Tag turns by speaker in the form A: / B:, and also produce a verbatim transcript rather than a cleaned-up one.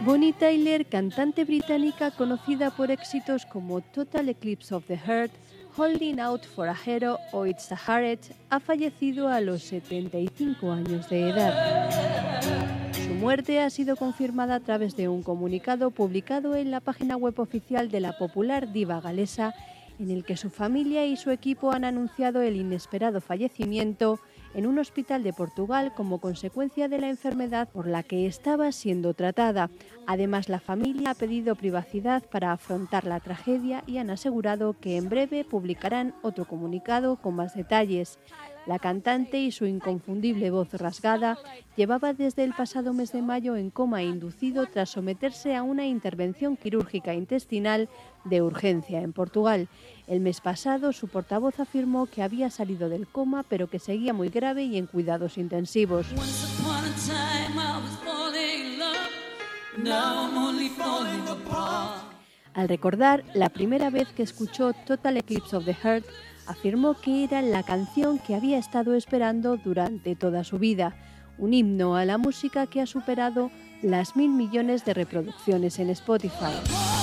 A: Bonnie Tyler, cantante británica conocida por éxitos como Total Eclipse of the Heart, Holding Out for a Hero o It's a Heart, ha fallecido a los setenta y cinco años de edad. Su muerte ha sido confirmada a través de un comunicado publicado en la página web oficial de la popular diva galesa, en el que su familia y su equipo han anunciado el inesperado fallecimiento en un hospital de Portugal como consecuencia de la enfermedad por la que estaba siendo tratada. Además, la familia ha pedido privacidad para afrontar la tragedia y han asegurado que en breve publicarán otro comunicado con más detalles. La cantante y su inconfundible voz rasgada llevaba desde el pasado mes de mayo en coma inducido tras someterse a una intervención quirúrgica intestinal de urgencia en Portugal. El mes pasado, su portavoz afirmó que había salido del coma, pero que seguía muy grave y en cuidados intensivos. Al recordar la primera vez que escuchó Total Eclipse of the Heart, afirmó que era la canción que había estado esperando durante toda su vida, un himno a la música que ha superado las mil millones de reproducciones en Spotify.